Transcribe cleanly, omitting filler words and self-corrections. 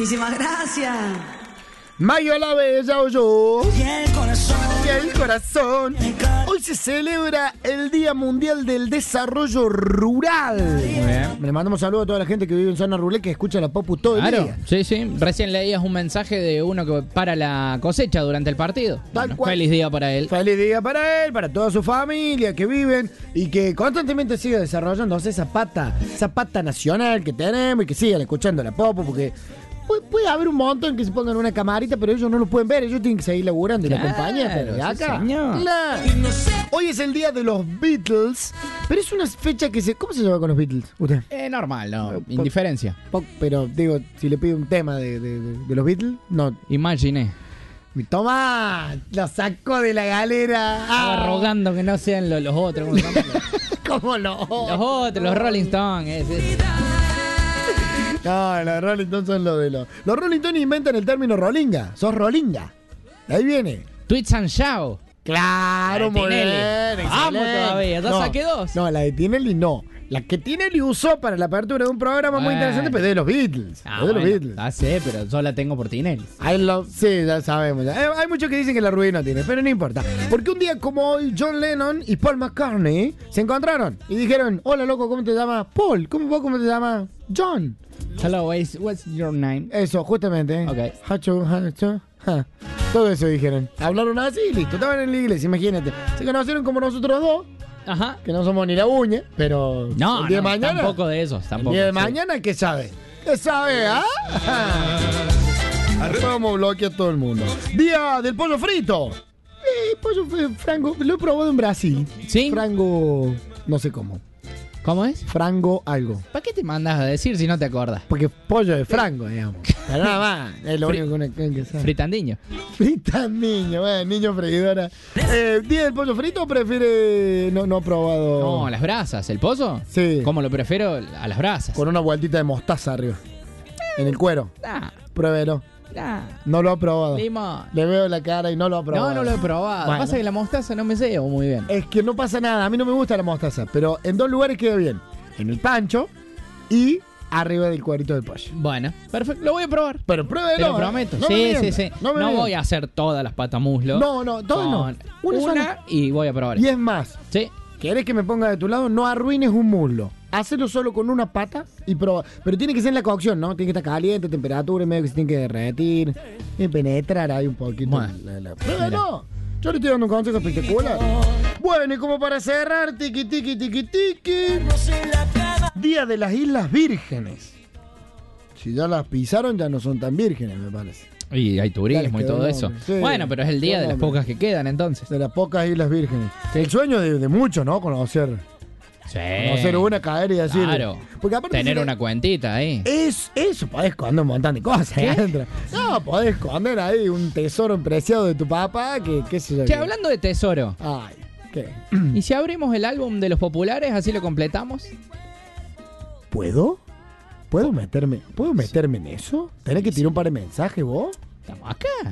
Muchísimas gracias. Mayo la bella o yo. Y el corazón. Y el corazón. Hoy se celebra el Día Mundial del Desarrollo Rural. Muy bien. Le mandamos saludos a toda la gente que vive en zona rural que escucha la Popu todo el Claro, día. sí. Recién leías un mensaje de uno que para la cosecha durante el partido. Tal cual. Feliz día para él. Feliz día para él, para toda su familia que viven y que constantemente siga desarrollándose esa pata nacional que tenemos y que sigan escuchando la Popu, porque puede haber un montón que se pongan una camarita, pero ellos no lo pueden ver, ellos tienen que seguir laburando y la Claro, compañía de sí, acá. señor. Claro. Hoy es el día de los Beatles, pero es una fecha que se... ¿Cómo se llama con los Beatles usted? Normal, no. Indiferencia. Pero digo, si le pido un tema de los Beatles, no. Imaginé. Toma, lo saco de la galera. Estaba rogando que no sean los otros. ¿Cómo se llaman? ¿Cómo no? Los otros, los Rolling Stones. No, los Rolling Stones son lo de los... Los Rolling Stones inventan el término rolinga. Sos rolinga. De ahí viene. Tweets and Shout. Claro, La de muy Tinelli. bien. Vamos excelente. todavía, ya saqué dos. No, la de Tinelli no. La que Tinelli usó para la apertura de un programa muy Bueno. interesante, pero de los Beatles. Es de los Bueno, Beatles. ya sé, pero yo la tengo por Tinelli. Sí, ya sabemos. Ya. Hay muchos que dicen que la arruinó tiene, pero no importa. Porque un día como hoy, John Lennon y Paul McCartney se encontraron y dijeron: hola, loco, ¿cómo te llamas? Paul. ¿Cómo te llamas? John. Hello, what's your name? Eso, justamente. Ok. Hacho. Todo eso dijeron. Hablaron así y listo. Estaban en la iglesia, imagínate. Se conocieron como nosotros dos, Ajá. que no somos ni la uña, pero No, el día de no, mañana. tampoco de esos, El tampoco. día de sí. mañana, ¿qué sabe? ¿Qué sabe, ah? Vamos a bloquear a todo el mundo. Día del pollo frito. Pollo frango, lo he probado en Brasil. ¿Sí? Frango, no sé cómo. ¿Cómo es? Frango algo. ¿Para qué te mandas a decir si no te acuerdas? Porque pollo de frango, digamos. Pero nada más, es lo único que sabe. Fritandiño. Frita niño, niño freidora. ¿Día del pollo frito o prefiere no ha probado? No, las brasas. ¿El pozo? Sí. Como lo prefiero a las brasas. Con una vueltita de mostaza arriba. En el cuero. Nah, Pruébelo. nah. No lo ha probado. Limón. Le veo la cara y no lo ha probado. No lo he probado. Bueno. Pasa que la mostaza no me llevo muy bien. Es que no pasa nada. A mí no me gusta la mostaza. Pero en dos lugares queda bien. En el pancho y arriba del cuadrito del pollo. Bueno, perfecto. Lo voy a probar. Pero pruébelo. Te lo prometo. No me sí. mientas, No, me voy a hacer todas las patamuslo. No, todas no. Una Una sola. y voy a probar. Y es más, Sí. ¿querés que me ponga de tu lado? No arruines un muslo. Hacelo solo con una pata y proba. Pero tiene que ser en la cocción, ¿no? Tiene que estar caliente, temperatura, medio que se tiene que derretir. Y penetrar ahí un poquito. Bueno, Pruébalo. Yo le estoy dando un consejo espectacular. Bueno, y como para cerrar, tiki. Día de las Islas Vírgenes. Si ya las pisaron, ya no son tan vírgenes, me parece. Y hay turismo y quedó todo el eso. nombre. Sí, Bueno, pero es el día quedó de las el nombre. pocas que quedan entonces. De las pocas Islas Vírgenes. El sueño de muchos, ¿no? Conocer una, caer y decir. Claro. Porque aparte Tener si una cuentita ahí. eso podés esconder un montón de cosas ahí adentro. No, podés esconder ahí un tesoro preciado de tu papá que qué sé yo. Che, hablando de tesoro, Ay, ¿qué? ¿y si abrimos el álbum de los populares, así lo completamos? ¿Puedo meterme en eso? ¿Tenés que tirar un par de mensajes vos? Estamos acá.